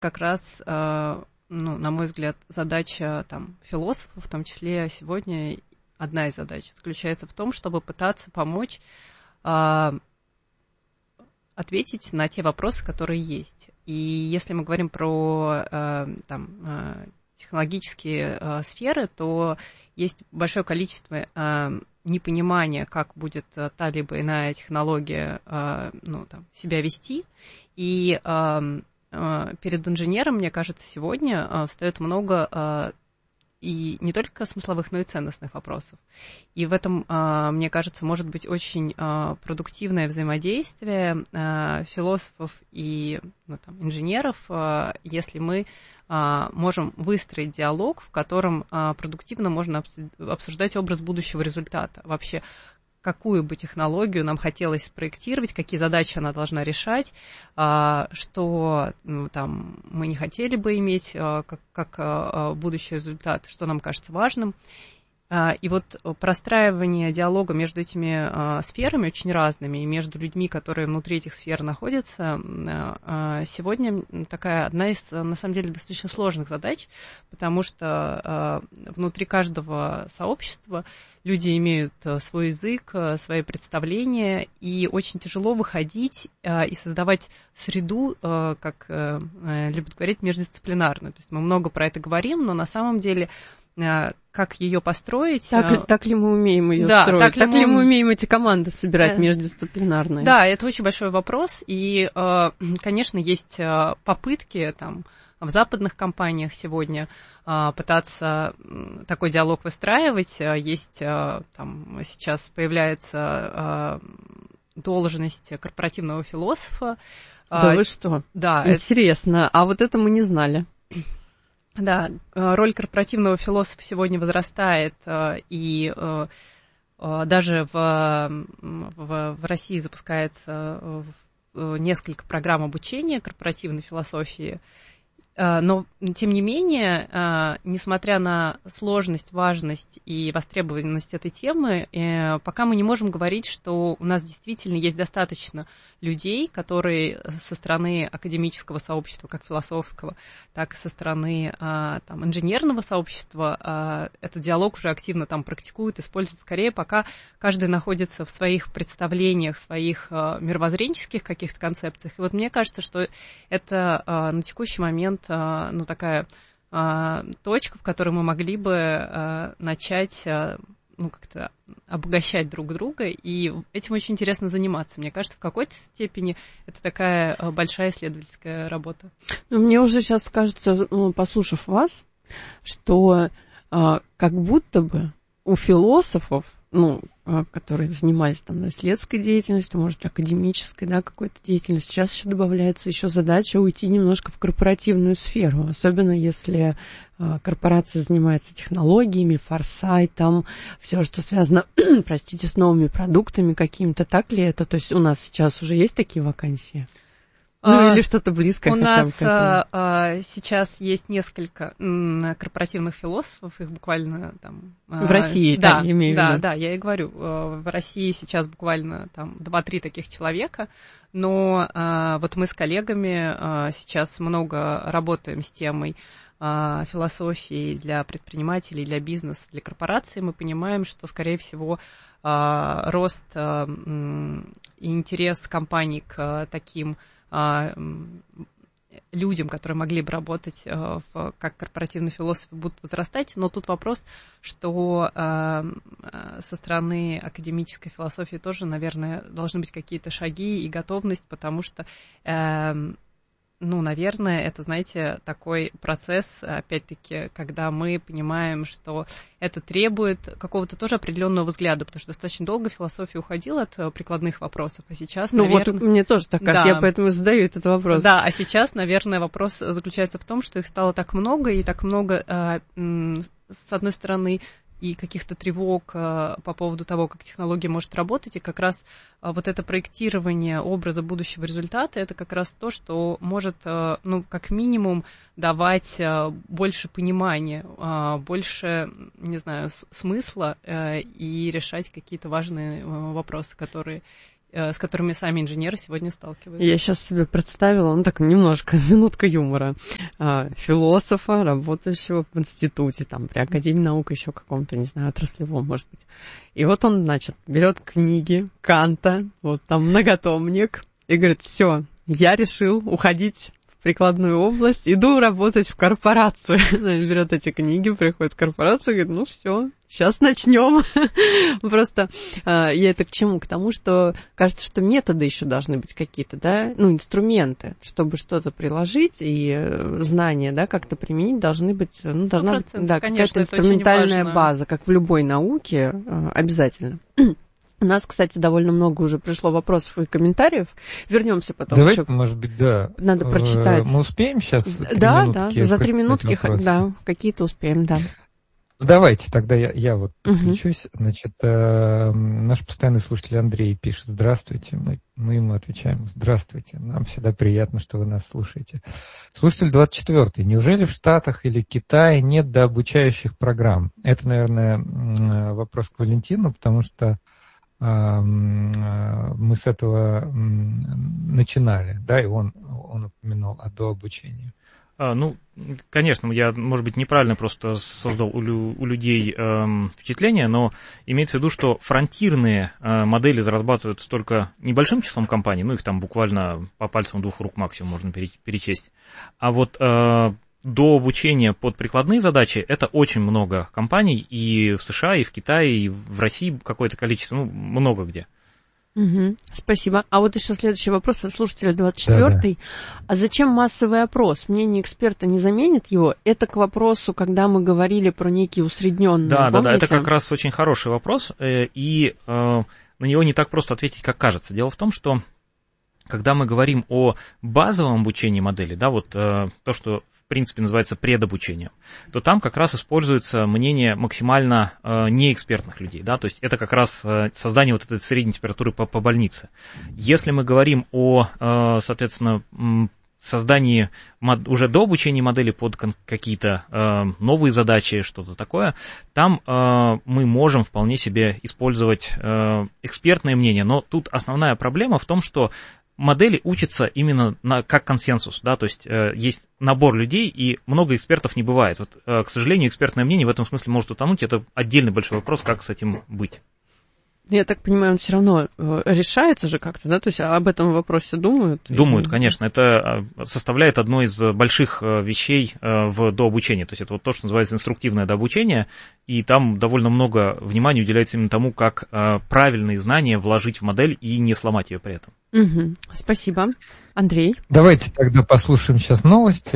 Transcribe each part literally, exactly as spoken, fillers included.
как раз, ну, на мой взгляд, задача там, философов, в том числе сегодня одна из задач, заключается в том, чтобы пытаться помочь ответить на те вопросы, которые есть. И если мы говорим про там, технологические сферы, то есть большое количество непонимания, как будет та либо иная технология ну, там, себя вести. И перед инженером, мне кажется, сегодня встает много и не только смысловых, но и ценностных вопросов. И в этом, мне кажется, может быть очень продуктивное взаимодействие философов и ну, там, инженеров, если мы можем выстроить диалог, в котором продуктивно можно обсуждать образ будущего результата. Вообще, какую бы технологию нам хотелось спроектировать, какие задачи она должна решать, что ну, там, мы не хотели бы иметь как, как будущий результат, что нам кажется важным. И вот простраивание диалога между этими сферами очень разными, и между людьми, которые внутри этих сфер находятся, сегодня такая одна из, на самом деле, достаточно сложных задач, потому что внутри каждого сообщества люди имеют свой язык, свои представления, и очень тяжело выходить и создавать среду, как любят говорить, междисциплинарную. То есть мы много про это говорим, но на самом деле как ее построить. Так, так ли мы умеем ее да, строить? Так, так ли, ли мы... мы умеем эти команды собирать междисциплинарные? Да, это очень большой вопрос. И, конечно, есть попытки там, в западных компаниях сегодня пытаться такой диалог выстраивать. Есть там, сейчас появляется должность корпоративного философа. Да вы что? Да. Интересно. Это... А вот это мы не знали. Да, роль корпоративного философа сегодня возрастает, и даже в, в, в России запускается несколько программ обучения корпоративной философии. Но, тем не менее, несмотря на сложность, важность и востребованность этой темы, пока мы не можем говорить, что у нас действительно есть достаточно людей, которые со стороны академического сообщества, как философского, так и со стороны там, инженерного сообщества этот диалог уже активно там практикуют, используют. Скорее, пока каждый находится в своих представлениях, в своих мировоззренческих каких-то концепциях. И вот мне кажется, что это на текущий момент ну, такая точка, в которой мы могли бы начать ну, как-то обогащать друг друга, и этим очень интересно заниматься. Мне кажется, в какой-то степени это такая большая исследовательская работа. Мне уже сейчас кажется, послушав вас, что как будто бы у философов, ну, которые занимались там исследовательской деятельностью, может, академической, да, какой-то деятельностью, сейчас еще добавляется еще задача уйти немножко в корпоративную сферу, особенно если корпорация занимается технологиями, форсайтом, все, что связано, простите, с новыми продуктами какими-то, так ли это? То есть у нас сейчас уже есть такие вакансии? Ну, а, или что-то близкое у хотя нас бы к этому. А, сейчас есть несколько м, корпоративных философов, их буквально там... В России, да, да, имею в виду. Да, да, я и говорю, в России сейчас буквально там два-три таких человека, но а, вот мы с коллегами а, сейчас много работаем с темой а, философии для предпринимателей, для бизнеса, для корпораций. Мы понимаем, что, скорее всего, а, рост а, и интерес компаний к таким людям, которые могли бы работать в, как корпоративные философы, будут возрастать. Но тут вопрос, что э, со стороны академической философии тоже, наверное, должны быть какие-то шаги и готовность, потому что, э, ну, наверное, это, знаете, такой процесс, опять-таки, когда мы понимаем, что это требует какого-то тоже определенного взгляда, потому что достаточно долго философия уходила от прикладных вопросов, а сейчас, ну, наверное... Ну, вот мне тоже так кажется, да. Я поэтому задаю этот вопрос. Да, а сейчас, наверное, вопрос заключается в том, что их стало так много, и так много, с одной стороны, и каких-то тревог по поводу того, как технология может работать, и как раз вот это проектирование образа будущего результата, это как раз то, что может, ну, как минимум, давать больше понимания, больше, не знаю, смысла и решать какие-то важные вопросы, которые с которыми сами инженеры сегодня сталкиваются. Я сейчас себе представила, ну так немножко, минутка юмора, философа, работающего в институте, там, при Академии наук, еще каком-то, не знаю, отраслевом, может быть. И вот он, значит, берет книги Канта, вот там многотомник, и говорит, все, я решил уходить в прикладную область, иду работать в корпорацию. Берет эти книги, приходит в корпорацию и говорит, ну все, сейчас начнем. Просто я это к чему? К тому, что кажется, что методы еще должны быть какие-то, да, ну, инструменты, чтобы что-то приложить, и знания, да, как-то применить, должны быть, ну, должна быть, да, какая-то инструментальная база, как в любой науке, обязательно. У нас, кстати, довольно много уже пришло вопросов и комментариев. Вернемся потом. Давайте, еще. Может быть, да. Надо прочитать. Мы успеем сейчас? Да, да, за три минутки, да, какие-то успеем, да. Давайте, тогда я, я вот подключусь. Uh-huh. Значит, э, наш постоянный слушатель Андрей пишет, здравствуйте. Мы, мы ему отвечаем, здравствуйте. Нам всегда приятно, что вы нас слушаете. Слушатель двадцать четвёртый. Неужели в Штатах или Китае нет дообучающих программ? Это, наверное, вопрос к Валентину, потому что мы с этого начинали, да, и он, он упомянул о дообучении. А, ну, конечно, я, может быть, неправильно просто создал у, лю, у людей э, впечатление, но имеется в виду, что фронтирные э, модели разрабатываются только небольшим числом компаний, ну, их там буквально по пальцам двух рук максимум можно перечесть. А вот э, до обучения под прикладные задачи это очень много компаний, и в США, и в Китае, и в России какое-то количество, ну, много где. Угу, спасибо. А вот еще следующий вопрос от слушателя двадцать четвёртый. Да-да. А зачем массовый опрос? Мнение эксперта не заменит его? Это к вопросу, когда мы говорили про некие усредненные. Да, помните? да, да, это как раз очень хороший вопрос, и на него не так просто ответить, как кажется. Дело в том, что когда мы говорим о базовом обучении модели, да, вот то, что в принципе называется предобучением, то там как раз используется мнение максимально э, неэкспертных людей, да, то есть это как раз э, создание вот этой средней температуры по, по больнице. Если мы говорим о, э, соответственно, создании мод, уже до обучения модели под какие-то э, новые задачи, что-то такое, там э, мы можем вполне себе использовать э, экспертное мнение, но тут основная проблема в том, что модели учатся именно на, как консенсус, да, то есть э, есть набор людей, и много экспертов не бывает. Вот, э, к сожалению, экспертное мнение в этом смысле может утонуть, это отдельный большой вопрос, как с этим быть. Я так понимаю, он все равно решается же как-то, да, то есть об этом вопросе думают? Думают, и... конечно, это составляет одно из больших вещей в дообучении, то есть это вот то, что называется инструктивное дообучение, и там довольно много внимания уделяется именно тому, как правильные знания вложить в модель и не сломать ее при этом. Угу. Спасибо. Андрей? Давайте тогда послушаем сейчас новости.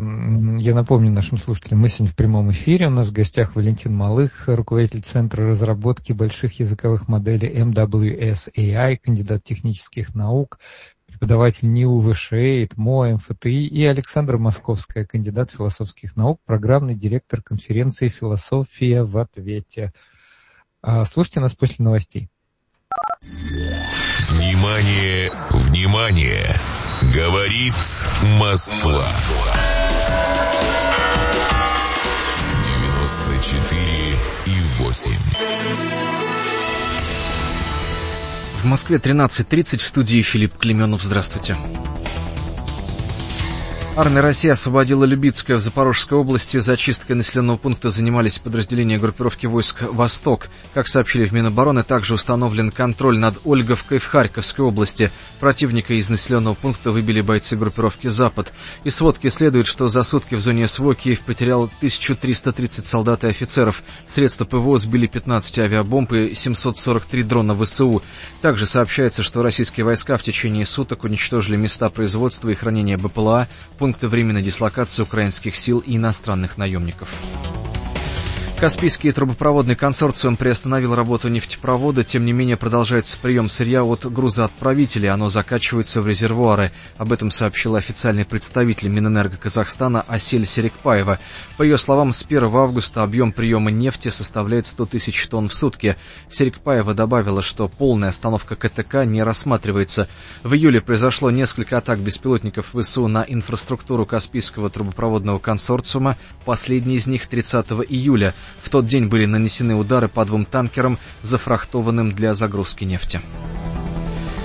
Я напомню нашим слушателям, мы сегодня в прямом эфире. У нас в гостях Валентин Малых, руководитель Центра разработки больших языковых моделей эм дабл ю эс эй ай, кандидат технических наук, преподаватель НИУ ВШЭ, ИТМО, МФТИ, и Александра Московская, кандидат философских наук, программный директор конференции «Философия в ответе». Слушайте нас после новостей. Внимание, внимание! Говорит Москва. девяносто четыре и восемь. В Москве тринадцать тридцать, в студии Филипп Клеменов. Здравствуйте. Армия России освободила Любицкое в Запорожской области. Зачисткой населенного пункта занимались подразделения группировки войск «Восток». Как сообщили в Минобороны, также установлен контроль над Ольговкой в Харьковской области. Противника из населенного пункта выбили бойцы группировки «Запад». Из сводки следует, что за сутки в зоне СВО Киев потерял тысячу триста тридцать солдат и офицеров. Средства ПВО сбили пятнадцать авиабомб и семьсот сорок три дрона ВСУ. Также сообщается, что российские войска в течение суток уничтожили места производства и хранения БПЛА, пункты временной дислокации украинских сил и иностранных наемников. Каспийский трубопроводный консорциум приостановил работу нефтепровода, тем не менее продолжается прием сырья от грузоотправителей, оно закачивается в резервуары. Об этом сообщила официальный представитель Минэнерго Казахстана Асель Серикпаева. По ее словам, с первого августа объем приема нефти составляет сто тысяч тонн в сутки. Серикпаева добавила, что полная остановка КТК не рассматривается. В июле произошло несколько атак беспилотников ВСУ на инфраструктуру Каспийского трубопроводного консорциума, последний из них тридцатого июля. В тот день были нанесены удары по двум танкерам, зафрахтованным для загрузки нефти.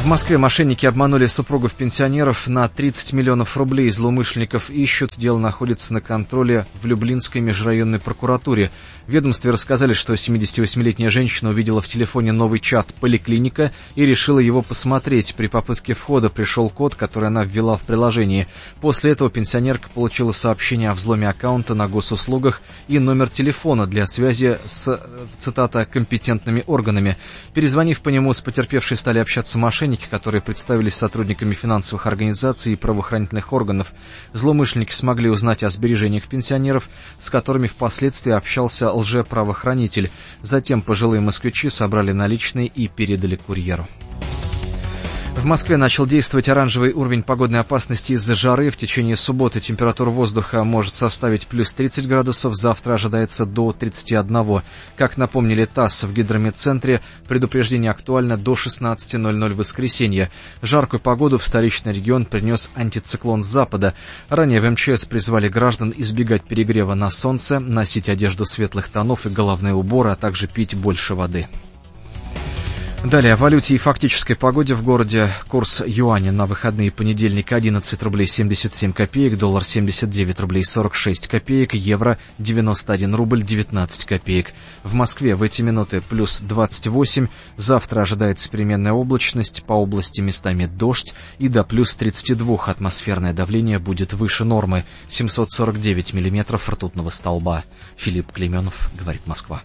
В Москве мошенники обманули супругов пенсионеров на тридцать миллионов рублей. Злоумышленников ищут. Дело находится на контроле в Люблинской межрайонной прокуратуре. В ведомстве рассказали, что семидесятивосьмилетняя женщина увидела в телефоне новый чат «Поликлиника» и решила его посмотреть. При попытке входа пришел код, который она ввела в приложении. После этого пенсионерка получила сообщение о взломе аккаунта на госуслугах и номер телефона для связи с, цитата, «компетентными органами». Перезвонив по нему, с потерпевшей стали общаться мошенники, которые представились сотрудниками финансовых организаций и правоохранительных органов. Злоумышленники смогли узнать о сбережениях пенсионеров, с которыми впоследствии общался лжеправоохранитель. Затем пожилые москвичи собрали наличные и передали курьеру. В Москве начал действовать оранжевый уровень погодной опасности из-за жары. В течение субботы температура воздуха может составить плюс тридцать градусов, завтра ожидается до тридцати одного. Как напомнили ТАСС в гидрометцентре, предупреждение актуально до шестнадцати ноль-ноль в воскресенье. Жаркую погоду в столичный регион принес антициклон с запада. Ранее в МЧС призвали граждан избегать перегрева на солнце, носить одежду светлых тонов и головные уборы, а также пить больше воды. Далее о валюте и фактической погоде в городе. Курс юаня на выходные: понедельник одиннадцать рублей семьдесят семь копеек, доллар семьдесят девять рублей сорок шесть копеек, евро девяносто один рубль девятнадцать копеек. В Москве в эти минуты плюс двадцать восемь, завтра ожидается переменная облачность, по области местами дождь, и до плюс тридцати двух атмосферное давление будет выше нормы, семьсот сорок девять миллиметров ртутного столба. Филипп Клейменов, говорит Москва.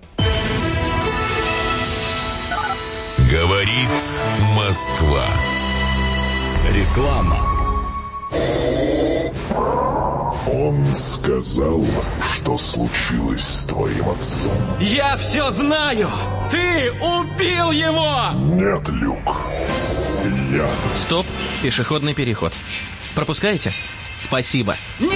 Говорит Москва. Реклама. Он сказал, что случилось с твоим отцом. Я все знаю! Ты убил его! Нет, Люк. Я... Стоп, пешеходный переход. Пропускаете? Спасибо. Нет!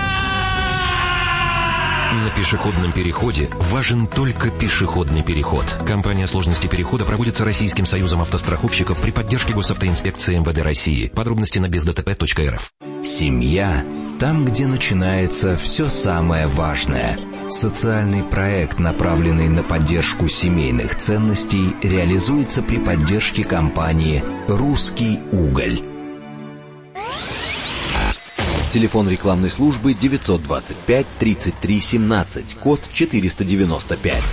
На пешеходном переходе важен только пешеходный переход. Компания сложности перехода проводится Российским союзом автостраховщиков при поддержке госавтоинспекции эм вэ дэ России. Подробности на без дэ тэ пэ точка эр эф. Семья – там, где начинается все самое важное. Социальный проект, направленный на поддержку семейных ценностей, реализуется при поддержке компании «Русский уголь». Телефон рекламной службы девятьсот двадцать пять тридцать три семнадцать, код четыреста девяносто пять.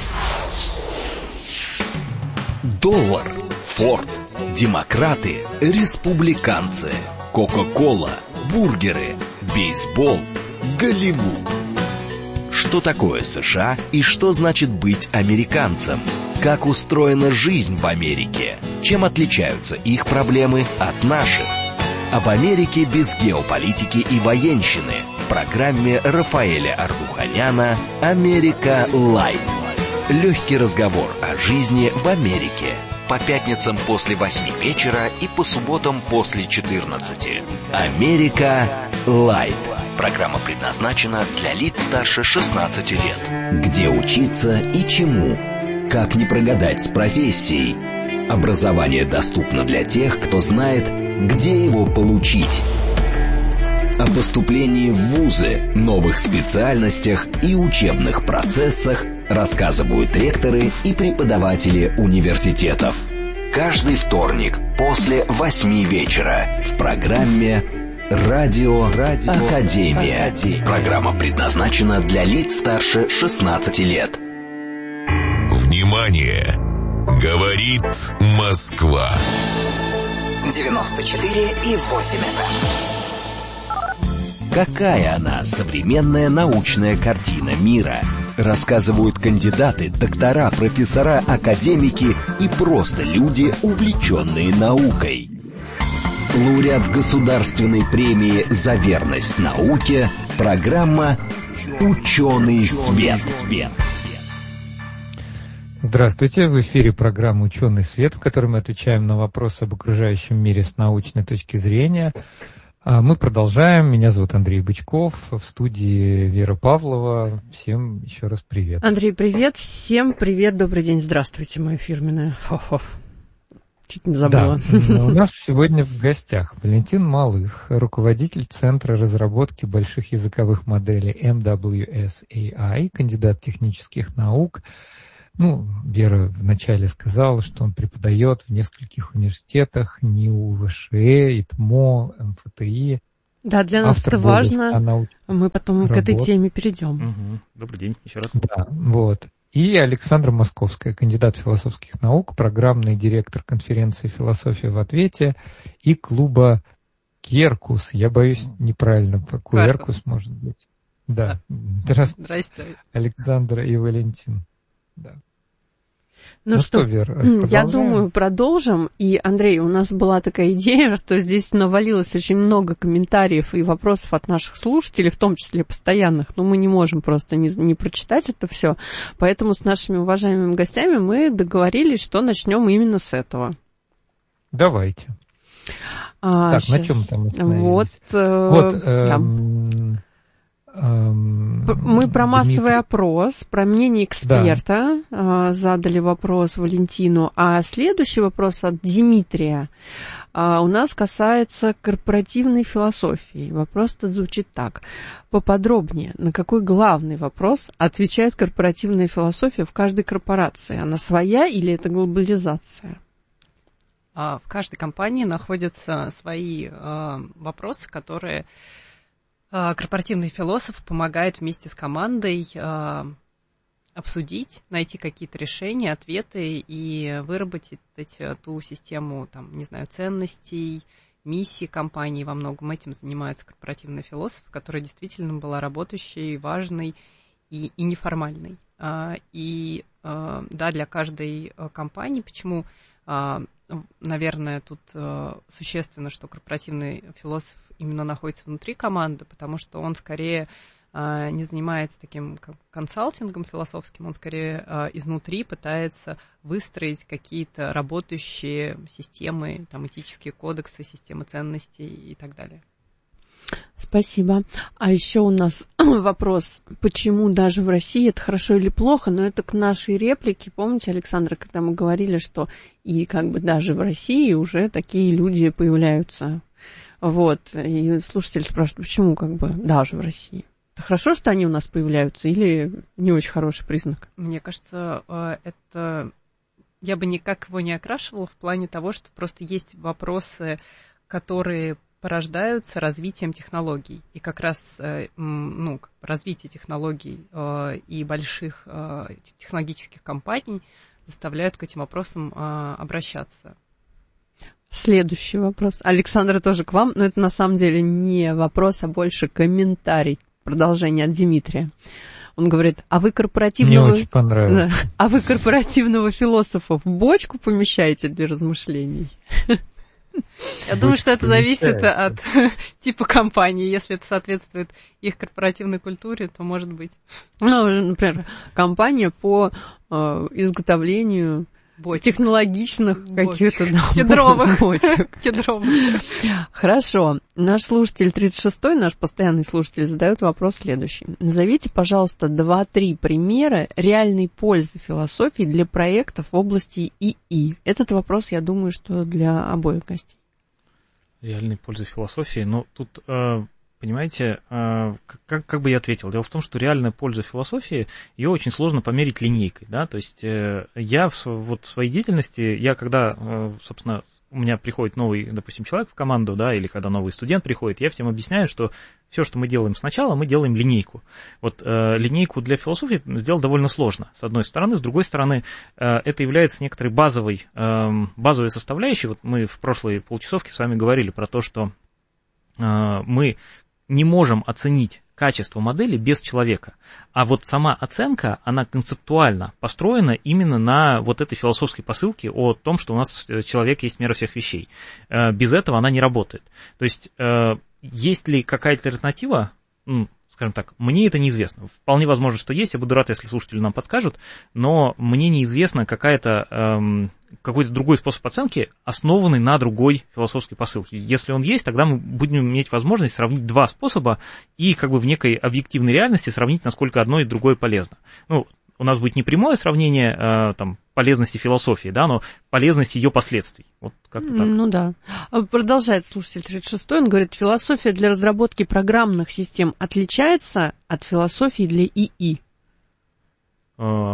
Доллар, Форд, демократы, республиканцы, Кока-кола, бургеры, бейсбол, Голливуд. Что такое США и что значит быть американцем? Как устроена жизнь в Америке? Чем отличаются их проблемы от наших? Об Америке без геополитики и военщины в программе Рафаэля Ардуханяна «Америка Лайт». Легкий разговор о жизни в Америке. По пятницам после восьми вечера и по субботам после четырнадцати. «Америка Лайт». Программа предназначена для лиц старше шестнадцати лет. Где учиться и чему? Как не прогадать с профессией? Образование доступно для тех, кто знает, где его получить. О поступлении в вузы, новых специальностях и учебных процессах рассказывают ректоры и преподаватели университетов. Каждый вторник после восьми вечера в программе «Радио, Радио Академия». Академия. Программа предназначена для лиц старше шестнадцати лет. Внимание! Говорит Москва. девяносто четыре и восемь эф эм. Какая она, современная научная картина мира? Рассказывают кандидаты, доктора, профессора, академики и просто люди, увлеченные наукой. Лауреат государственной премии за верность науке, программа «Ученый свет». Здравствуйте, в эфире программа «Ученый свет», в которой мы отвечаем на вопросы об окружающем мире с научной точки зрения. Мы продолжаем. Меня зовут Андрей Бычков, в студии Вера Павлова. Всем еще раз привет. Андрей, привет. Всем привет, добрый день. Здравствуйте, моя фирменная. Хо-хо. Чуть не забыла. Да, у нас сегодня в гостях Валентин Малых, руководитель Центра разработки больших языковых моделей эм дабл ю эс эй ай, кандидат технических наук, Ну, Вера вначале сказала, что он преподает в нескольких университетах, НИУ, ВШЭ, ИТМО, МФТИ. Да, для нас Автор это важно. научных Мы потом работ. к этой теме перейдем. Угу. Добрый день еще раз. Да, вот. И Александра Московская, кандидат философских наук, программный директор конференции «Философия в ответе» и клуба «Керкус». Я боюсь, неправильно, «Куэркус» может быть. Да. Здравствуйте. Здравствуйте. Александра и Валентин. Да. Ну, ну что, что, Вер, я думаю, продолжим. И, Андрей, у нас была такая идея, что здесь навалилось очень много комментариев и вопросов от наших слушателей, в том числе постоянных, но мы не можем просто не, не прочитать это все. Поэтому с нашими уважаемыми гостями мы договорились, что начнем именно с этого. Давайте. А, так, сейчас. на чем там остановились? Вот, э, вот эм, эм, мы про массовый Дмитрий. опрос, про мнение эксперта да. э, задали вопрос Валентину, а следующий вопрос от Дмитрия э, у нас касается корпоративной философии. Вопрос-то звучит так. Поподробнее, на какой главный вопрос отвечает корпоративная философия в каждой корпорации? Она своя или это глобализация? В каждой компании находятся свои э, вопросы, которые э, корпоративный философ помогает вместе с командой э, обсудить, найти какие-то решения, ответы и выработать ту систему, там, не знаю, ценностей, миссии компании. Во многом этим занимается корпоративный философ, которая действительно была работающей, важной и, и неформальной. Э, и э, да, для каждой компании, почему... Э, Наверное, тут э, существенно, что корпоративный философ именно находится внутри команды, потому что он скорее э, не занимается таким как консалтингом философским, он скорее э, изнутри пытается выстроить какие-то работающие системы, там, этические кодексы, системы ценностей и так далее. Спасибо. А еще у нас вопрос, почему даже в России это хорошо или плохо, но это к нашей реплике. Помните, Александра, когда мы говорили, что и как бы даже в России уже такие люди появляются. Вот. И слушатели спрашивают, почему как бы даже в России? Это хорошо, что они у нас появляются, или не очень хороший признак? Мне кажется, это... Я бы никак его не окрашивала в плане того, что просто есть вопросы, которые... порождаются развитием технологий. И как раз ну, развитие технологий и больших технологических компаний заставляют к этим вопросам обращаться. Следующий вопрос. Александра, тоже к вам, но это на самом деле не вопрос, а больше комментарий. Продолжение от Дмитрия. Он говорит, а вы корпоративного... Мне очень понравилось. А вы корпоративного философа в бочку помещаете для размышлений? Я думаю, что это зависит от типа компании. Если это соответствует их корпоративной культуре, то может быть. Ну, например, компания по э, изготовлению бочек. Технологичных бочек. Каких-то да, кедровых бочек. Кедровых. Хорошо. Наш слушатель тридцать шестой, наш постоянный слушатель, задает вопрос следующий. Назовите, пожалуйста, два-три примера реальной пользы философии для проектов в области ИИ. Этот вопрос, я думаю, что для обоих гостей. Реальной пользы философии? Ну, тут... Э... Понимаете, как, как бы я ответил? Дело в том, что реальная польза философии, ее очень сложно померить линейкой, да, то есть я в, вот в своей деятельности, я когда, собственно, у меня приходит новый, допустим, человек в команду, да, или когда новый студент приходит, я всем объясняю, что все, что мы делаем сначала, мы делаем линейку. Вот э, линейку для философии сделать довольно сложно, с одной стороны. С другой стороны, э, это является некоторой базовой, э, базовой составляющей. Вот мы в прошлой полчасовке с вами говорили про то, что э, мы не можем оценить качество модели без человека. А вот сама оценка, она концептуально построена именно на вот этой философской посылке о том, что у нас человек есть мера всех вещей. Без этого она не работает. То есть, есть ли какая-то альтернатива? Скажем так, мне это неизвестно. Вполне возможно, что есть. Я буду рад, если слушатели нам подскажут. Но мне неизвестно какая-то, эм, какой-то другой способ оценки, основанный на другой философской посылке. Если он есть, тогда мы будем иметь возможность сравнить два способа и как бы в некой объективной реальности сравнить, насколько одно и другое полезно. Ну, у нас будет не прямое сравнение э, там, полезности философии, да, но полезности ее последствий. Вот как-то так. Ну да. Продолжает слушатель тридцать шестой. Он говорит, философия для разработки программных систем отличается от философии для ИИ? Э,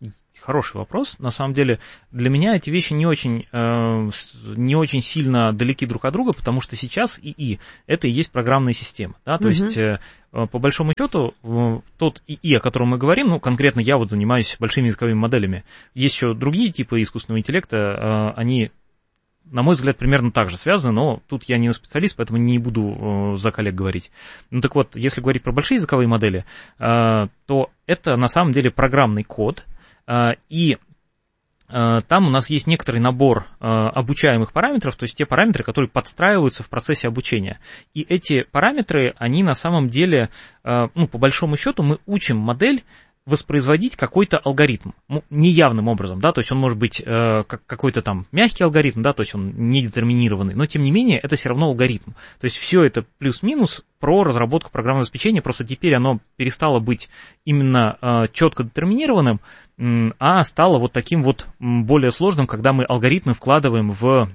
Хороший вопрос. На самом деле, для меня эти вещи не очень, э, не очень сильно далеки друг от друга, потому что сейчас ИИ — это и есть программная система. Да? То uh-huh. есть, э, по большому счету, э, тот ИИ, о котором мы говорим, ну, конкретно я вот занимаюсь большими языковыми моделями. Есть еще другие типы искусственного интеллекта, э, они, на мой взгляд, примерно так же связаны, но тут я не специалист, поэтому не буду э, за коллег говорить. Ну так вот, если говорить про большие языковые модели, э, то это на самом деле программный код, и там у нас есть некоторый набор обучаемых параметров, то есть те параметры, которые подстраиваются в процессе обучения. И эти параметры, они на самом деле, ну, по большому счету, мы учим модель воспроизводить какой-то алгоритм, ну, неявным образом, да, то есть он может быть э, как какой-то там мягкий алгоритм, да, то есть он недетерминированный, но тем не менее это все равно алгоритм. То есть все это плюс-минус про разработку программного обеспечения, просто теперь оно перестало быть именно э, четко детерминированным, э, а стало вот таким вот более сложным, когда мы алгоритмы вкладываем в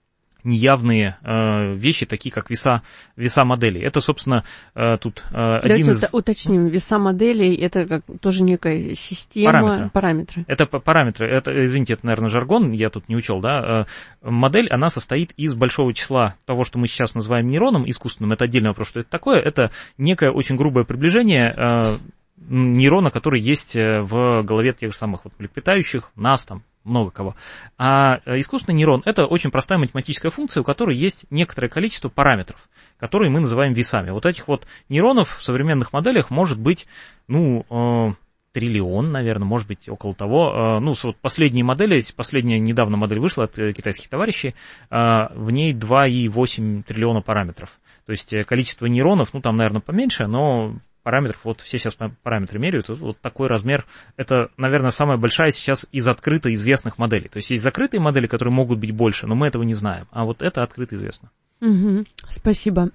неявные э, вещи, такие как веса, веса моделей. Это, собственно, э, тут э, один из... Давайте уточним, веса моделей — это как, тоже некая система, параметры. параметры. Это параметры, это, извините, это, наверное, жаргон, я тут не учел, да. Э, модель, она состоит из большого числа того, что мы сейчас называем нейроном искусственным, это отдельный вопрос, что это такое, это некое очень грубое приближение э, нейрона, который есть в голове тех же самых вот млекопитающих, нас там, много кого. А искусственный нейрон — это очень простая математическая функция, у которой есть некоторое количество параметров, которые мы называем весами. Вот этих вот нейронов в современных моделях может быть, ну, э, триллион, наверное, может быть, около того. Э, ну, вот последние модели, последняя недавно модель вышла от китайских товарищей, э, в ней два и восемь триллиона параметров. То есть количество нейронов, ну, там, наверное, поменьше, но... параметров, вот все сейчас параметры меряют, вот такой размер, это, наверное, самая большая сейчас из открыто известных моделей. То есть есть закрытые модели, которые могут быть больше, но мы этого не знаем, а вот это открыто известно. Угу, спасибо.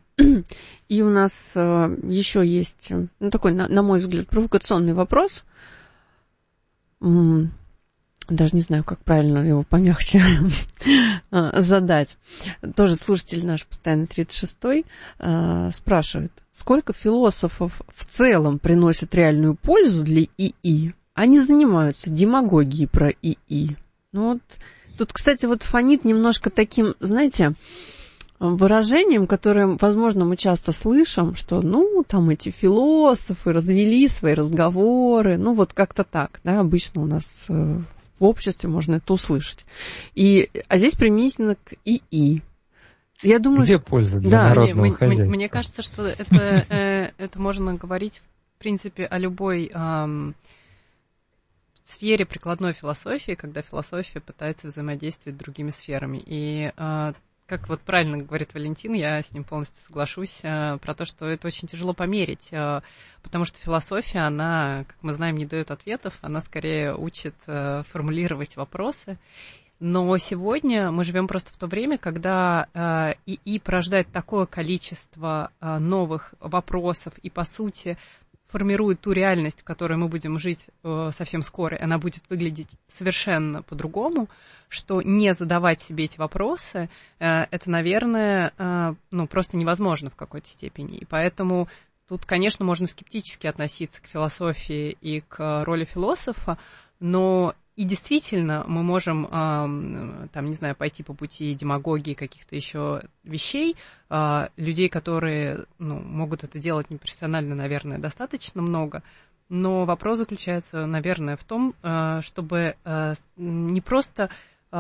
И у нас э, еще есть, ну, такой, на, на мой взгляд, провокационный вопрос. М- Даже не знаю, как правильно его помягче задать. Тоже слушатель наш, постоянно тридцать шестой, спрашивает, сколько философов в целом приносят реальную пользу для ИИ, а не занимаются демагогией про ИИ? Ну вот, тут, кстати, вот фонит немножко таким, знаете, выражением, которое, возможно, мы часто слышим, что, ну, там эти философы развели свои разговоры, ну, вот как-то так, да, обычно у нас в обществе можно это услышать. И, а здесь применительно к ИИ. Я думаю, где что... польза для да, народного мне, хозяйства? Мне, мне кажется, что это, э, это можно говорить, в принципе, о любой э, сфере прикладной философии, когда философия пытается взаимодействовать с другими сферами. И э, как вот правильно говорит Валентин, я с ним полностью соглашусь, э, про то, что это очень тяжело померить, э, потому что философия, она, как мы знаем, не дает ответов, она скорее учит э, формулировать вопросы. Но сегодня мы живем просто в то время, когда э, ИИ порождает такое количество э, новых вопросов и, по сути, формирует ту реальность, в которой мы будем жить э, совсем скоро, и она будет выглядеть совершенно по-другому, что не задавать себе эти вопросы, э, это, наверное, э, ну, просто невозможно в какой-то степени. И поэтому тут, конечно, можно скептически относиться к философии и к роли философа, но и действительно мы можем, э, там, не знаю, пойти по пути демагогии, каких-то еще вещей. Э, людей, которые, ну, могут это делать непрофессионально, наверное, достаточно много. Но вопрос заключается, наверное, в том, э, чтобы э, не просто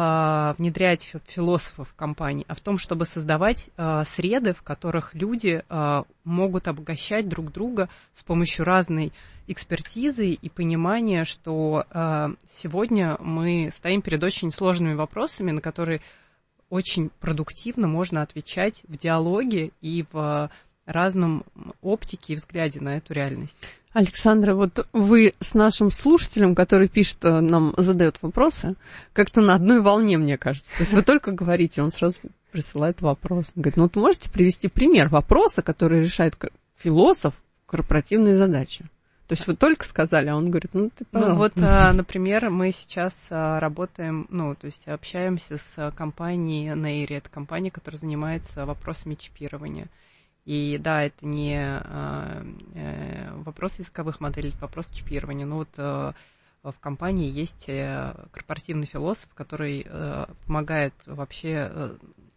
э, внедрять философов в компании, а в том, чтобы создавать э, среды, в которых люди э, могут обогащать друг друга с помощью разной экспертизы и понимания, что э, сегодня мы стоим перед очень сложными вопросами, на которые очень продуктивно можно отвечать в диалоге и в разном оптике и взгляде на эту реальность. Александра, вот вы с нашим слушателем, который пишет, нам задает вопросы, как-то на одной волне, мне кажется. То есть вы только говорите, он сразу присылает вопрос. Он говорит, ну вот можете привести пример вопроса, который решает философ корпоративные задачи? То есть вы только сказали, а он говорит, ну ты прав. Ну вот, например, мы сейчас работаем, ну, то есть общаемся с компанией Neyri, это компания, которая занимается вопросами чипирования. И да, это не вопрос языковых моделей, это вопрос чипирования. Но вот в компании есть корпоративный философ, который помогает вообще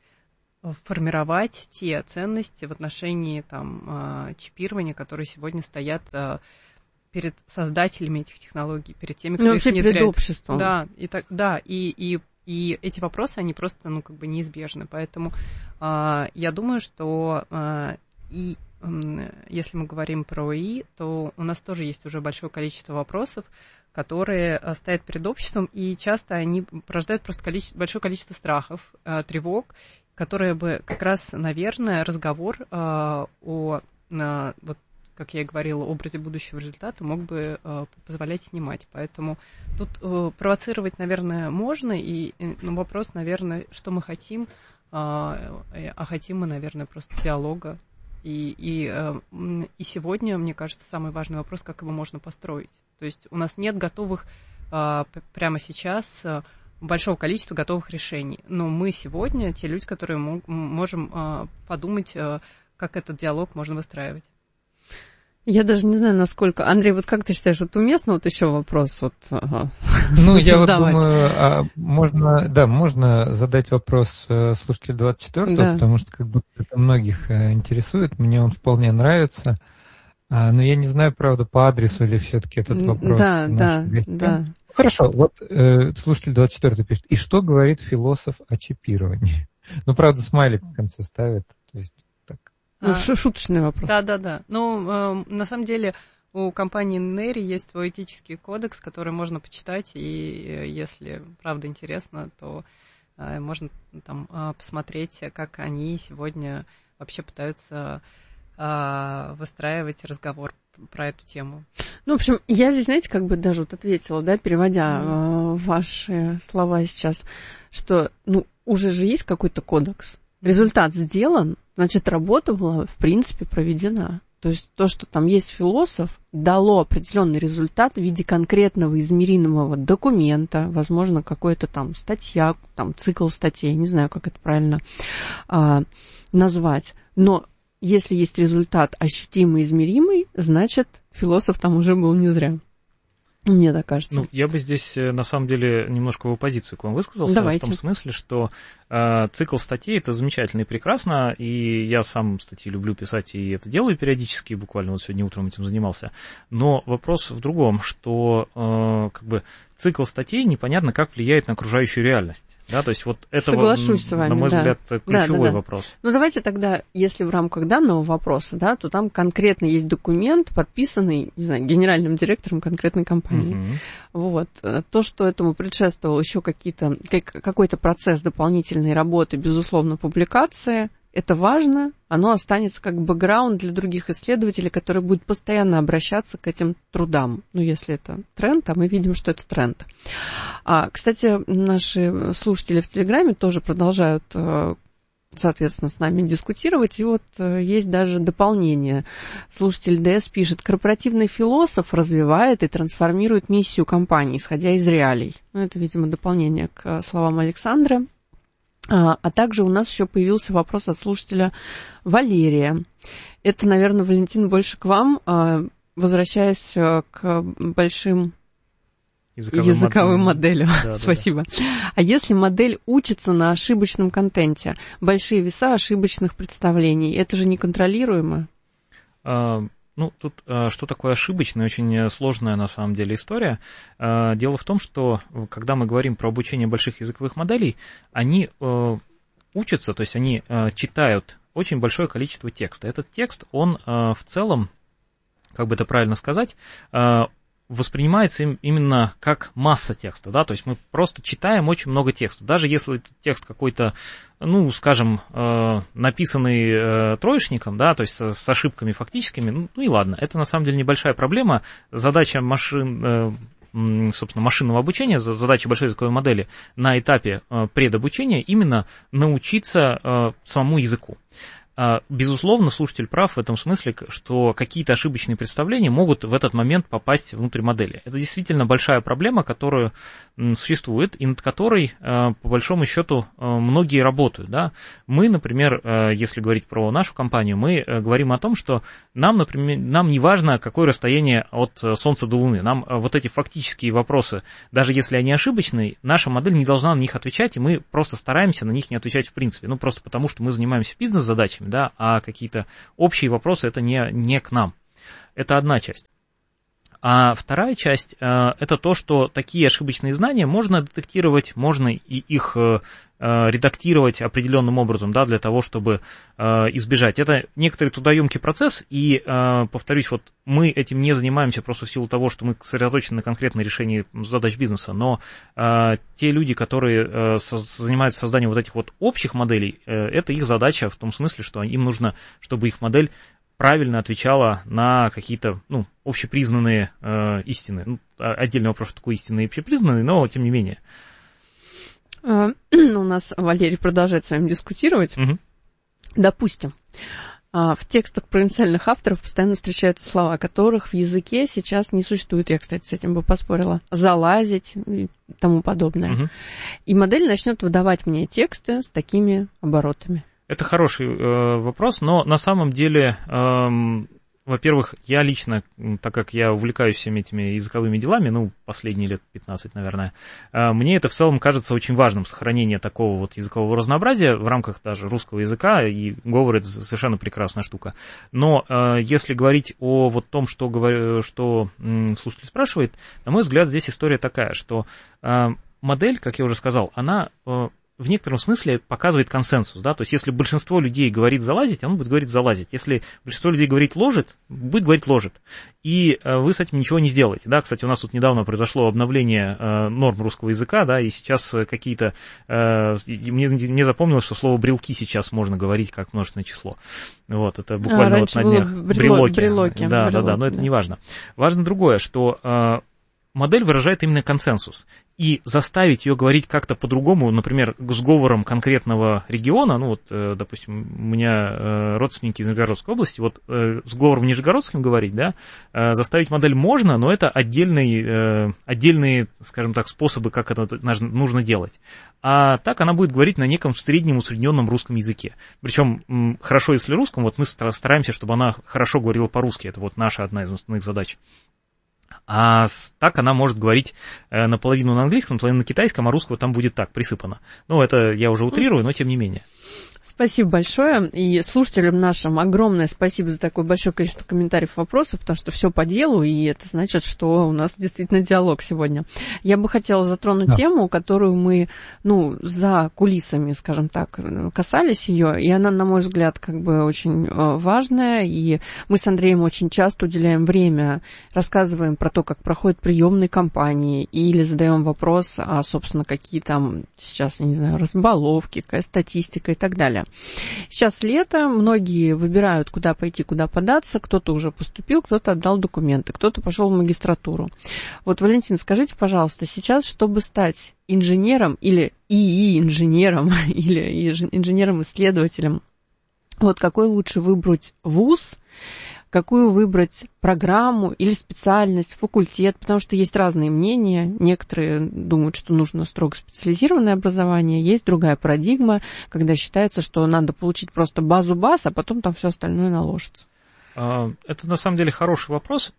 формировать те ценности в отношении там, чипирования, которые сегодня стоят перед создателями этих технологий, перед теми, кто ну, их внедряет. Перед обществом. Да, и, так, да и, и, и эти вопросы, они просто ну, как бы неизбежны. Поэтому э, я думаю, что э, и, э, если мы говорим про ИИ, то у нас тоже есть уже большое количество вопросов, которые э, стоят перед обществом, и часто они порождают просто количество, большое количество страхов, э, тревог, которые бы как раз, наверное, разговор э, о э, вот, как я и говорила, образе будущего результата мог бы э, позволять снимать. Поэтому тут э, провоцировать, наверное, можно, и, но вопрос, наверное, что мы хотим, э, а хотим мы, наверное, просто диалога. И, и, э, и сегодня, мне кажется, самый важный вопрос, как его можно построить. То есть у нас нет готовых э, прямо сейчас э, большого количества готовых решений. Но мы сегодня те люди, которые мог, можем э, подумать, э, как этот диалог можно выстраивать. Я даже не знаю, насколько... Андрей, вот как ты считаешь, вот уместно вот еще вопрос? Вот, ага, ну, я вот думаю, а можно, да, можно задать вопрос слушателю двадцать четвёртого, да. Потому что как будто это многих интересует, мне он вполне нравится, но я не знаю, правда, по адресу или все-таки этот вопрос. Да, да, да. Хорошо, вот э, слушатель двадцать четвёртый пишет, и что говорит философ о чипировании? Ну, правда, смайлик в конце ставит, то есть... Ну, а, шуточный вопрос. Да, да, да. Ну, э, на самом деле у компании Neri есть свой этический кодекс, который можно почитать, и э, если правда интересно, то э, можно там э, посмотреть, как они сегодня вообще пытаются э, выстраивать разговор про эту тему. Ну, в общем, я здесь, знаете, как бы даже вот ответила, да, переводя mm. э, ваши слова сейчас, что, ну, уже же есть какой-то кодекс. Результат сделан, значит, работа была, в принципе, проведена. То есть то, что там есть философ, дало определенный результат в виде конкретного измеримого документа, возможно, какой-то там статья, там цикл статей, не знаю, как это правильно а, назвать. Но если есть результат ощутимый, измеримый, значит, философ там уже был не зря. Мне так кажется. Ну, я бы здесь, на самом деле, немножко в оппозицию к вам высказался. Давайте. В том смысле, что э, цикл статей — это замечательно и прекрасно, и я сам статьи люблю писать, и это делаю периодически, буквально вот сегодня утром этим занимался. Но вопрос в другом, что э, как бы цикл статей непонятно, как влияет на окружающую реальность. Да, то есть вот это, Соглашусь с вами, на мой да. взгляд, ключевой да, да, да. вопрос. Ну, давайте тогда, если в рамках данного вопроса, да, то там конкретно есть документ, подписанный, не знаю, генеральным директором конкретной компании. Mm-hmm. Вот. То, что этому предшествовал еще какие-то, какой-то процесс дополнительной работы, безусловно, публикации, это важно, оно останется как бэкграунд для других исследователей, которые будут постоянно обращаться к этим трудам. Ну, если это тренд, а мы видим, что это тренд. А, кстати, наши слушатели в Телеграме тоже продолжают, соответственно, с нами дискутировать. И вот есть даже дополнение. Слушатель ДС пишет: корпоративный философ развивает и трансформирует миссию компании, исходя из реалий. Ну, это, видимо, дополнение к словам Александра. А, а также у нас еще появился вопрос от слушателя Валерия. Это, наверное, Валентин, больше к вам, возвращаясь к большим языковым, языковым моделям. Да, Спасибо. Да, да. А если модель учится на ошибочном контенте, большие веса ошибочных представлений, это же неконтролируемо? А... Ну, тут что такое ошибочная, очень сложная на самом деле история. Дело в том, что когда мы говорим про обучение больших языковых моделей, они учатся, то есть они читают очень большое количество текста. Этот текст, он в целом, как бы это правильно сказать, воспринимается им именно как масса текста, да, то есть мы просто читаем очень много текста, даже если этот текст какой-то, ну, скажем, э, написанный э, троечником, да, то есть с, с ошибками фактическими, ну, ну и ладно, это на самом деле небольшая проблема, задача машин, э, собственно, машинного обучения, задача большой языковой модели на этапе э, предобучения именно научиться э, самому языку. Безусловно, слушатель прав в этом смысле, что какие-то ошибочные представления могут в этот момент попасть внутрь модели. Это действительно большая проблема, которая существует, и над которой, по большому счету, многие работают. Да? Мы, например, если говорить про нашу компанию, мы говорим о том, что нам, например, нам не важно, какое расстояние от Солнца до Луны. Нам вот эти фактические вопросы, даже если они ошибочные, наша модель не должна на них отвечать, и мы просто стараемся на них не отвечать в принципе. Ну, просто потому, что мы занимаемся бизнес-задачами, да, а какие-то общие вопросы это не, не к нам. Это одна часть. А вторая часть э, это то, что такие ошибочные знания можно детектировать, можно и их э, редактировать определенным образом, да, для того, чтобы э, избежать. Это некоторый трудоемкий процесс, и, э, повторюсь, вот мы этим не занимаемся просто в силу того, что мы сосредоточены на конкретном решении задач бизнеса, но э, те люди, которые э, со, занимаются созданием вот этих вот общих моделей, э, это их задача в том смысле, что им нужно, чтобы их модель правильно отвечала на какие-то, ну, общепризнанные э, истины. Ну, отдельный вопрос, что такое истинные и общепризнанные, но тем не менее. У нас Валерий продолжает с вами дискутировать. Угу. Допустим, в текстах провинциальных авторов постоянно встречаются слова, которых в языке сейчас не существует. Я, кстати, с этим бы поспорила. Залазить и тому подобное. Угу. И модель начнет выдавать мне тексты с такими оборотами. Это хороший э, вопрос, но на самом деле, э, во-первых, я лично, так как я увлекаюсь всеми этими языковыми делами, ну, последние лет пятнадцать, наверное, э, мне это в целом кажется очень важным, сохранение такого вот языкового разнообразия в рамках даже русского языка, и говор — это совершенно прекрасная штука. Но э, если говорить о вот том, что, говорю, что э, слушатель спрашивает, на мой взгляд, здесь история такая, что э, модель, как я уже сказал, она... Э, в некотором смысле показывает консенсус, да, то есть если большинство людей говорит залазить, оно будет говорить залазить, если большинство людей говорит ложит, будет говорить ложит, и э, вы с этим ничего не сделаете, да, кстати, у нас тут недавно произошло обновление э, норм русского языка, да, и сейчас какие-то, э, мне, мне запомнилось, что слово брелки сейчас можно говорить как множественное число, вот, это буквально а, вот на днях, брелоки, брелоки, да, брелоки, да, да, но это да. не важно, важно другое, что э, модель выражает именно консенсус. И заставить ее говорить как-то по-другому, например, с говором конкретного региона, ну вот, допустим, у меня родственники из Нижегородской области, вот с говором нижегородским говорить, да, заставить модель можно, но это отдельные, отдельные, скажем так, способы, как это нужно делать. А так она будет говорить на неком среднем усредненном русском языке. Причем хорошо, если русском, вот мы стараемся, чтобы она хорошо говорила по-русски, это вот наша одна из основных задач. А так она может говорить э, наполовину на английском, наполовину на китайском, а русского там будет так, присыпано. Ну, это я уже утрирую, но тем не менее. Спасибо большое. И слушателям нашим огромное спасибо за такое большое количество комментариев и вопросов, потому что все по делу, и это значит, что у нас действительно диалог сегодня. Я бы хотела затронуть да. тему, которую мы, ну, за кулисами, скажем так, касались ее, и она, на мой взгляд, как бы очень важная, и мы с Андреем очень часто уделяем время, рассказываем про то, как проходят приемные кампании, или задаем вопрос, а, собственно, какие там сейчас, я не знаю, разбаловки, какая статистика и так далее. Сейчас лето, многие выбирают, куда пойти, куда податься, кто-то уже поступил, кто-то отдал документы, кто-то пошел в магистратуру. Вот, Валентин, скажите, пожалуйста, сейчас, чтобы стать инженером или ИИ-инженером, или инженером-исследователем, вот какой лучше выбрать вуз, какую выбрать программу или специальность, факультет, потому что есть разные мнения. Некоторые думают, что нужно строго специализированное образование, есть другая парадигма, когда считается, что надо получить просто базу баз, а потом там все остальное наложится. Это на самом деле хороший вопрос.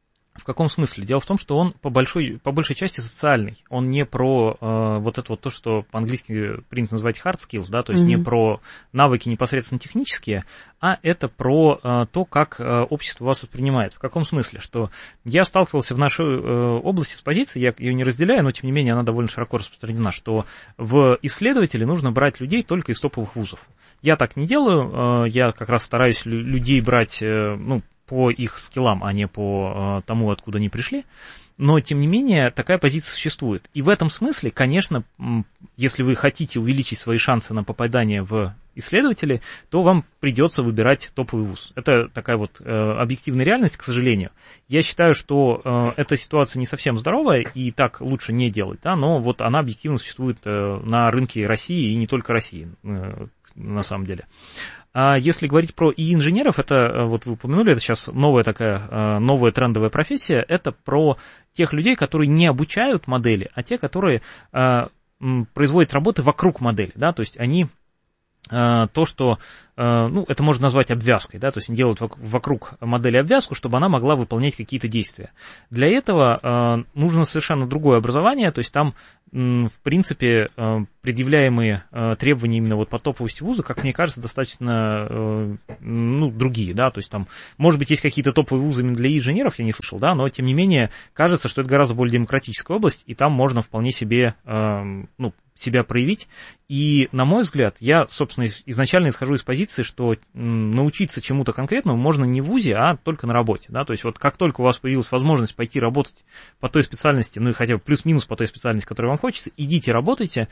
В каком смысле? Дело в том, что он по большой, по большей части социальный. Он не про э, вот это вот то, что по-английски принято называть hard skills, да, то есть mm-hmm. не про навыки непосредственно технические, а это про э, то, как э, общество вас воспринимает. В каком смысле? Что я сталкивался в нашей э, области с позицией, я ее не разделяю, но тем не менее она довольно широко распространена, что в исследователи нужно брать людей только из топовых вузов. Я так не делаю, э, я как раз стараюсь людей брать, э, ну, по их скиллам, а не по э, тому, откуда они пришли. Но, тем не менее, такая позиция существует. И в этом смысле, конечно, если вы хотите увеличить свои шансы на попадание в исследователи, то вам придется выбирать топовый вуз. Это такая вот э, объективная реальность, к сожалению. Я считаю, что э, эта ситуация не совсем здоровая, и так лучше не делать, да, но вот она объективно существует э, на рынке России, и не только России, э, на самом деле. А если говорить про и-инженеров, это, вот вы упомянули, это сейчас новая такая, новая трендовая профессия, это про тех людей, которые не обучают модели, а те, которые производят работы вокруг модели, да, то есть они то, что, ну, это можно назвать обвязкой, да, то есть они делают вокруг модели обвязку, чтобы она могла выполнять какие-то действия. Для этого нужно совершенно другое образование, то есть там, в принципе, предъявляемые требования именно вот по топовости вуза, как мне кажется, достаточно, ну, другие, да, то есть там, может быть, есть какие-то топовые вузы именно для инженеров, я не слышал, да, но, тем не менее, кажется, что это гораздо более демократическая область, и там можно вполне себе, ну, себя проявить. И, на мой взгляд, я, собственно, изначально исхожу из позиции, что научиться чему-то конкретному можно не в вузе, а только на работе, да, то есть вот как только у вас появилась возможность пойти работать по той специальности, ну и хотя бы плюс-минус по той специальности, которую вам хочется, идите работайте,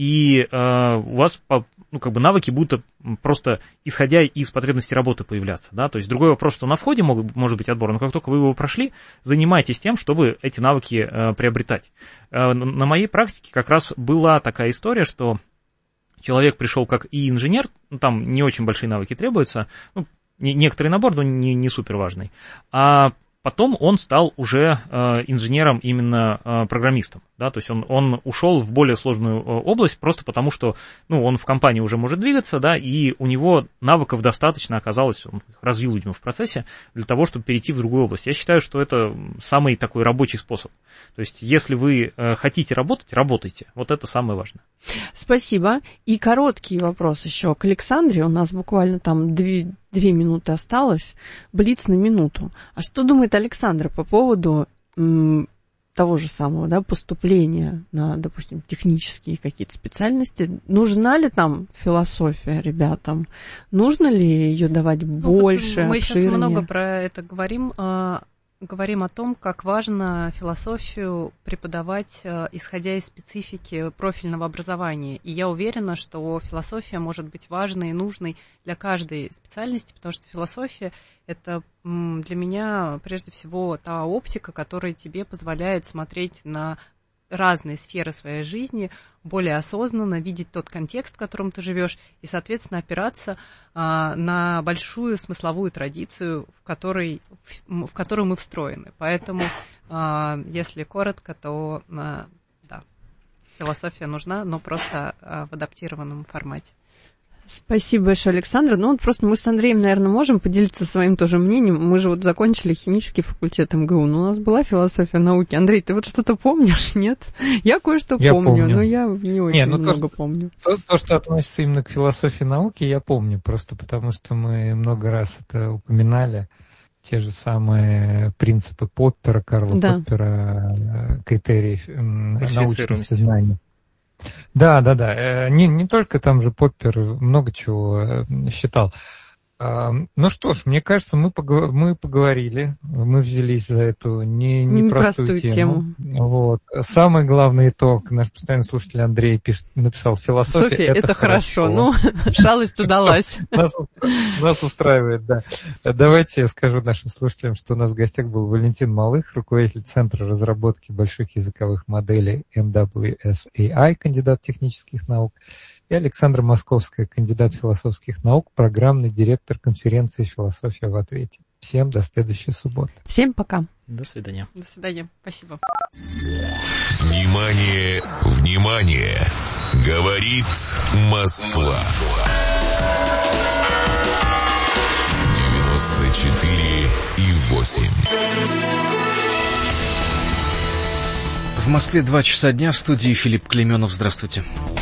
и э, у вас, ну, как бы навыки будут просто исходя из потребностей работы появляться, да, то есть другой вопрос, что на входе могут, может быть отбор, но как только вы его прошли, занимайтесь тем, чтобы эти навыки э, приобретать. Э, на моей практике как раз была такая история, что человек пришел как и инженер, ну, там не очень большие навыки требуются, ну, не, некоторый набор, но не, не супер важный, а потом он стал уже э, инженером, именно э, программистом, да, то есть он, он ушел в более сложную э, область просто потому, что, ну, он в компании уже может двигаться, да, и у него навыков достаточно оказалось, он их развил, видимо, в процессе, для того, чтобы перейти в другую область. Я считаю, что это самый такой рабочий способ. То есть если вы э, хотите работать, работайте. Вот это самое важное. Спасибо. И короткий вопрос еще к Александре. У нас буквально там две, две минуты осталось. Блиц на минуту. А что думает Александр по поводу м, того же самого, да, поступления на, допустим, технические какие-то специальности? Нужна ли там философия ребятам? Нужно ли ее давать больше, ну, мы обширнее? сейчас много про это говорим. Говорим о том, как важно философию преподавать, исходя из специфики профильного образования. И я уверена, что философия может быть важной и нужной для каждой специальности, потому что философия – это для меня прежде всего та оптика, которая тебе позволяет смотреть на разные сферы своей жизни более осознанно, видеть тот контекст, в котором ты живешь, и, соответственно, опираться а, на большую смысловую традицию, в которой, в, в которую мы встроены. Поэтому, а, если коротко, то а, да, философия нужна, но просто а, в адаптированном формате. Спасибо большое, Александр. Ну, вот просто мы с Андреем, наверное, можем поделиться своим тоже мнением. Мы же вот закончили химический факультет эм гэ у, но у нас была философия науки. Андрей, ты вот что-то помнишь, нет? Я кое-что я помню, помню, но я не очень не, ну много то, помню. То, то, что относится именно к философии науки, я помню, просто потому что мы много раз это упоминали. Те же самые принципы Поппера, Карла да. Поппера, критерии научности знаний. Да, да, да. Не, не только там же Поппер много чего считал. Ну что ж, мне кажется, мы, поговор... мы поговорили, мы взялись за эту не, непростую тему. тему. Вот. Самый главный итог, наш постоянный слушатель Андрей пишет, написал, философия София, это, это хорошо. хорошо. Ну, шалость удалась. Нас, нас устраивает, да. Давайте я скажу нашим слушателям, что у нас в гостях был Валентин Малых, руководитель Центра разработки больших языковых моделей эм дабл ю эс эй ай, кандидат технических наук, и Александра Московская, кандидат философских наук, программный директор конференции «Философия в ответе». Всем до следующей субботы. Всем пока. До свидания. До свидания. Спасибо. Внимание, внимание! Говорит Москва. девяносто четыре и восемь. В Москве два часа дня, в студии Филипп Клейменов. Здравствуйте.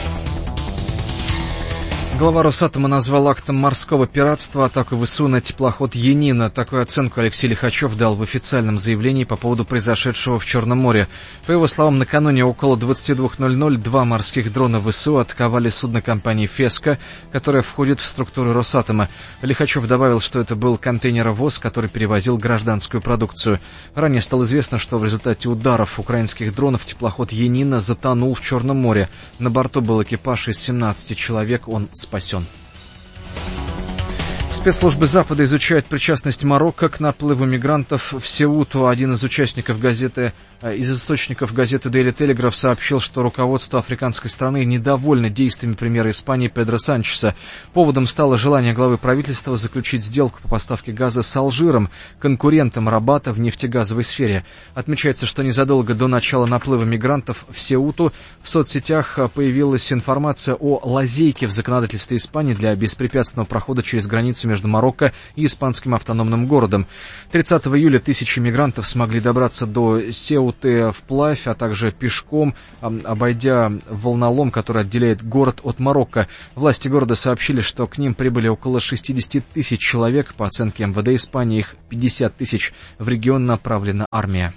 Глава Росатома назвал актом морского пиратства атаку ВСУ на теплоход «Янина». Такую оценку Алексей Лихачев дал в официальном заявлении по поводу произошедшего в Черном море. По его словам, накануне около двадцати двух ноль-ноль два морских дрона ВСУ атаковали судно компании «Феска», которая входит в структуру Росатома. Лихачев добавил, что это был контейнеровоз, который перевозил гражданскую продукцию. Ранее стало известно, что в результате ударов украинских дронов теплоход «Янина» затонул в Черном море. На борту был экипаж из семнадцати человек, он спасен. Спецслужбы Запада изучают причастность Марокко к наплыву мигрантов в Сеуту. Один из участников газеты, из источников газеты Daily Telegraph сообщил, что руководство африканской страны недовольно действиями премьера Испании Педро Санчеса. Поводом стало желание главы правительства заключить сделку по поставке газа с Алжиром, конкурентом Рабата в нефтегазовой сфере. Отмечается, что незадолго до начала наплыва мигрантов в Сеуту в соцсетях появилась информация о лазейке в законодательстве Испании для беспрепятственного прохода через границу между Марокко и испанским автономным городом. тридцатого июля тысячи мигрантов смогли добраться до Сеуты вплавь, а также пешком, обойдя волнолом, который отделяет город от Марокко. Власти города сообщили, что к ним прибыли около шестьдесят тысяч человек. По оценке эм вэ дэ Испании, их пятьдесят тысяч. В регион направлена армия.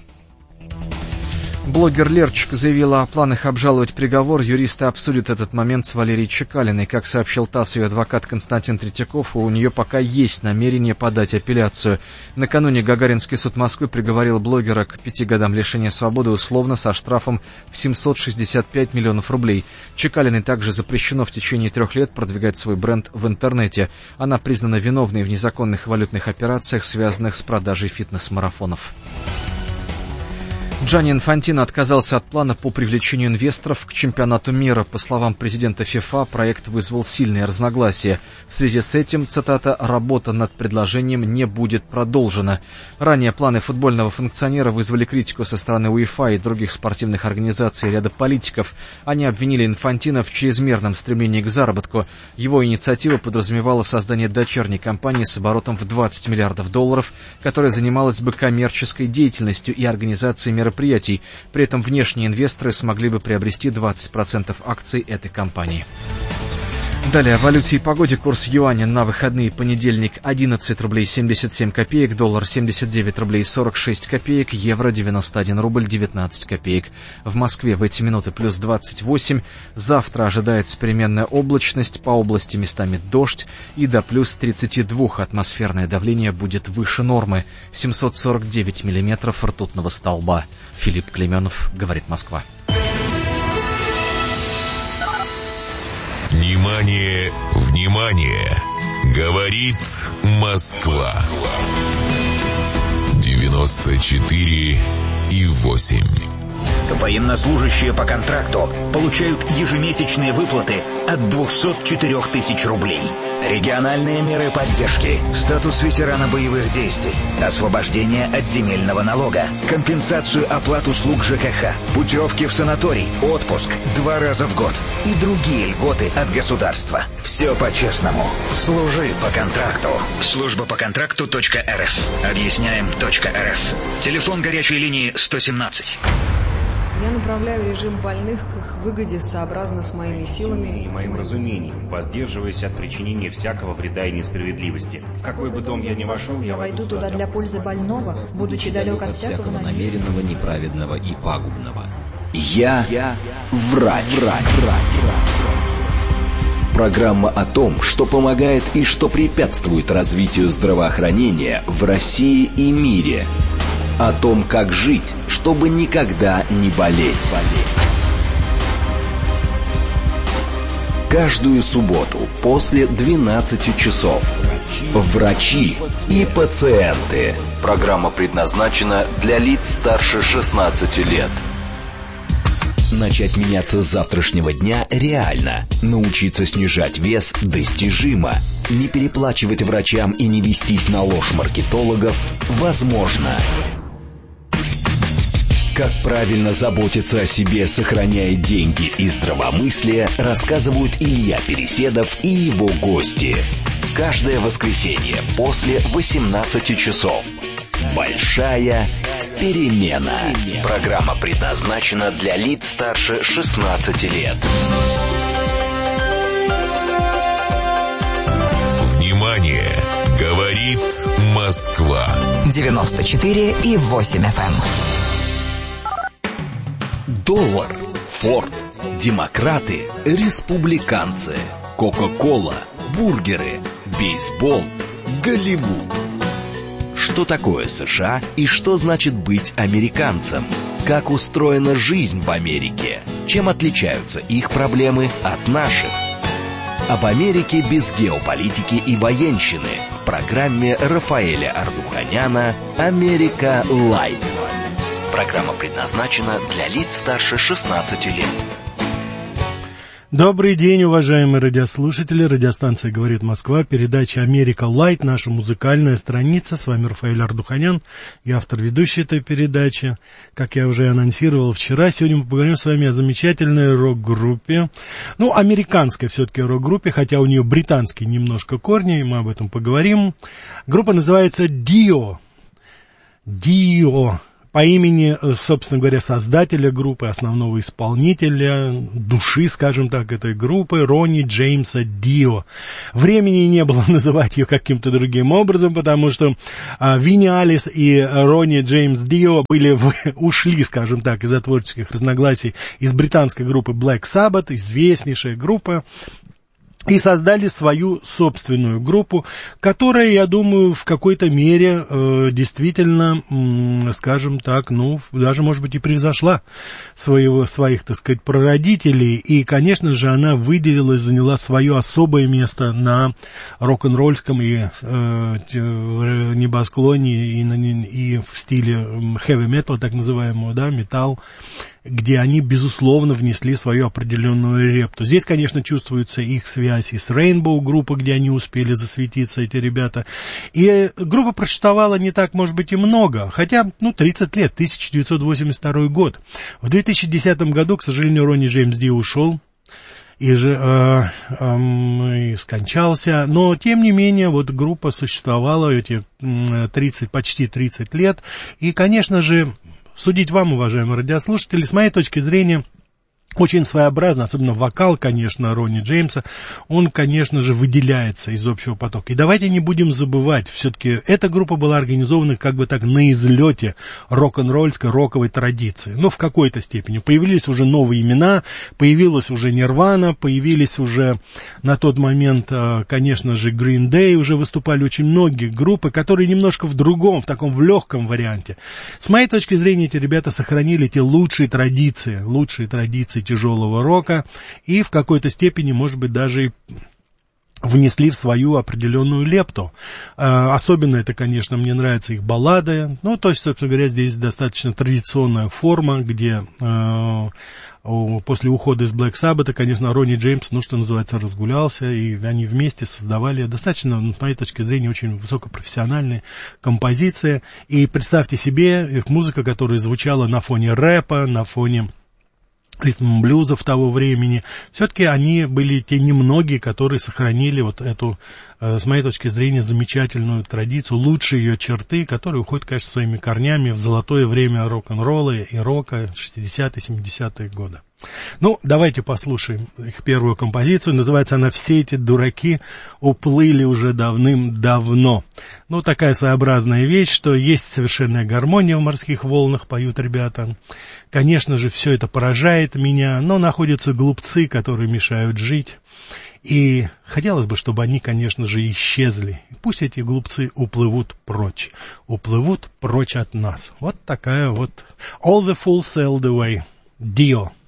Блогер Лерчик заявила о планах обжаловать приговор. Юристы обсудят этот момент с Валерией Чекалиной. Как сообщил ТАСС, ее адвокат Константин Третьяков, у нее пока есть намерение подать апелляцию. Накануне Гагаринский суд Москвы приговорил блогера к пяти годам лишения свободы условно со штрафом в семьсот шестьдесят пять миллионов рублей. Чекалиной также запрещено в течение трех лет продвигать свой бренд в интернете. Она признана виновной в незаконных валютных операциях, связанных с продажей фитнес-марафонов. Джанни Инфантино отказался от плана по привлечению инвесторов к чемпионату мира. По словам президента ФИФА, проект вызвал сильные разногласия. В связи с этим, цитата, «работа над предложением не будет продолжена». Ранее планы футбольного функционера вызвали критику со стороны УЕФА и других спортивных организаций и ряда политиков. Они обвинили Инфантино в чрезмерном стремлении к заработку. Его инициатива подразумевала создание дочерней компании с оборотом в двадцать миллиардов долларов, которая занималась бы коммерческой деятельностью и организацией мероприятий. мероприятий. При этом внешние инвесторы смогли бы приобрести двадцать процентов акций этой компании. Далее о валюте и погоде. Курс юаня на выходные: понедельник одиннадцать рублей семьдесят семь копеек, доллар семьдесят девять рублей сорок шесть копеек, евро девяносто один рубль девятнадцать копеек. В Москве в эти минуты плюс двадцать восемь. Завтра ожидается переменная облачность, по области местами дождь, и до плюс тридцать два. Атмосферное давление будет выше нормы. семьсот сорок девять миллиметров ртутного столба. Филипп Клеменов, говорит Москва. Внимание, внимание! Говорит Москва. девяносто четыре и восемь. Военнослужащие по контракту получают ежемесячные выплаты от двухсот четырёх тысяч рублей. Региональные меры поддержки, статус ветерана боевых действий, освобождение от земельного налога, компенсацию оплат услуг ЖКХ, путевки в санаторий, отпуск два раза в год и другие льготы от государства. Все по-честному. Служи по контракту. Служба по контракту точка эр эф. Объясняем точка эр эф. Телефон горячей линии сто семнадцать. Я направляю режим больных к их выгоде сообразно с моими силами и моим разумением, воздерживаясь от причинения всякого вреда и несправедливости. В какой бы дом я ни вошел, я войду туда для пользы больного, будучи далек от всякого намеренного, неправедного и пагубного. Я, я врач, врач, врач. Программа о том, что помогает и что препятствует развитию здравоохранения в России и мире. О том, как жить, чтобы никогда не болеть. Каждую субботу после двенадцати часов. Врачи и пациенты. Программа предназначена для лиц старше шестнадцати лет. Начать меняться с завтрашнего дня реально. Научиться снижать вес достижимо. Не переплачивать врачам и не вестись на ложь маркетологов возможно. Как правильно заботиться о себе, сохраняя деньги и здравомыслие, рассказывают Илья Переседов и его гости. Каждое воскресенье после восемнадцати часов. Большая перемена. Программа предназначена для лиц старше шестнадцати лет. Внимание! Говорит Москва. девяносто четыре и восемь эф эм. Доллар, Форд, демократы, республиканцы, Кока-кола, бургеры, бейсбол, Голливуд. Что такое США и что значит быть американцем? Как устроена жизнь в Америке? Чем отличаются их проблемы от наших? Об Америке без геополитики и военщины в программе Рафаэля Ардуханяна «Америка Лайт». Программа предназначена для лиц старше шестнадцати лет. Добрый день, уважаемые радиослушатели. Радиостанция «Говорит Москва», передача «Америка Лайт», наша музыкальная страница. С вами Рафаэль Ардуханян, я автор ведущей этой передачи. Как я уже анонсировал вчера, сегодня мы поговорим с вами о замечательной рок-группе. Ну, американской все-таки рок-группе, хотя у нее британские немножко корни, и мы об этом поговорим. Группа называется Dio. Dio. По имени, собственно говоря, создателя группы, основного исполнителя, души, скажем так, этой группы, Ронни Джеймса Дио. Времени не было называть ее каким-то другим образом, потому что а, Винни Алис и Ронни Джеймс Дио были в, ушли, скажем так, из-за творческих разногласий из британской группы Black Sabbath, известнейшая группа, и создали свою собственную группу, которая, я думаю, в какой-то мере э, действительно, м, скажем так, ну, даже, может быть, и превзошла своего, своих, так сказать, прародителей. И, конечно же, она выделилась, заняла свое особое место на рок-н-ролльском и э, небосклоне, и, и в стиле heavy metal, так называемого, да, металл, где они, безусловно, внесли свою определенную репту. Здесь, конечно, чувствуется их связь и с Rainbow группой, где они успели засветиться, эти ребята. И группа просуществовала не так, может быть, и много, хотя, ну, тридцать лет, тысяча девятьсот восемьдесят второй год. В две тысячи десятом году, к сожалению, Ронни Джеймс Дио ушел и же э, э, и скончался, но, тем не менее, вот группа существовала эти тридцать, почти тридцать лет, и, конечно же, судить вам, уважаемые радиослушатели, с моей точки зрения, очень своеобразно, особенно вокал, конечно, Ронни Джеймса, он, конечно же, выделяется из общего потока. И давайте не будем забывать, все-таки эта группа была организована как бы так на излете рок-н-ролльской, роковой традиции. Ну, в какой-то степени. Появились уже новые имена, появилась уже Нирвана, появились уже на тот момент, конечно же, Green Day, уже выступали очень многие группы, которые немножко в другом, в таком в легком варианте. С моей точки зрения, эти ребята сохранили те лучшие традиции, лучшие традиции тяжелого рока и в какой-то степени, может быть, даже внесли в свою определенную лепту. А, особенно это, конечно, мне нравятся их баллады. Ну, то есть, собственно говоря, здесь достаточно традиционная форма, где э, после ухода из Black Sabbath, конечно, Ронни Джеймс, ну, что называется, разгулялся, и они вместе создавали достаточно, с моей точки зрения, очень высокопрофессиональные композиции. И представьте себе их музыка, которая звучала на фоне рэпа, на фоне ритм-блюзов того времени, все-таки они были те немногие, которые сохранили вот эту, с моей точки зрения, замечательную традицию, лучшие ее черты, которые уходят, конечно, своими корнями в золотое время рок-н-ролла и рока шестидесятые, семидесятые годы. Ну, давайте послушаем их первую композицию. Называется она «Все эти дураки уплыли уже давным-давно». Ну, такая своеобразная вещь, что есть совершенная гармония в морских волнах, поют ребята. Конечно же, все это поражает меня, но находятся глупцы, которые мешают жить. И хотелось бы, чтобы они, конечно же, исчезли. Пусть эти глупцы уплывут прочь. Уплывут прочь от нас. Вот такая вот «All the fools sailed away». Dio.